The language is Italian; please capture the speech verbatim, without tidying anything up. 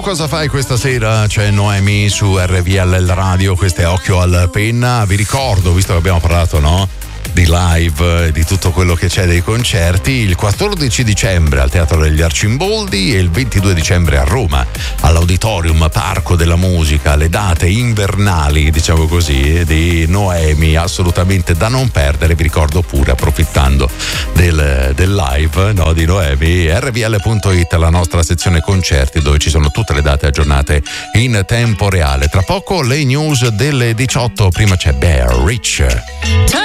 cosa fai questa sera? C'è Noemi su R V L Radio, questo è Occhio al Penna. Vi ricordo, visto che abbiamo parlato, no? Di live, di tutto quello che c'è dei concerti, il quattordici dicembre al Teatro degli Arcimboldi e il ventidue dicembre a Roma all'Auditorium Parco della Musica, le date invernali, diciamo così, di Noemi, assolutamente da non perdere. Vi ricordo pure, approfittando del, del live, no, di Noemi, R V L punto it, la nostra sezione concerti dove ci sono tutte le date aggiornate in tempo reale. Tra poco le news delle diciotto, prima c'è Bear Rich.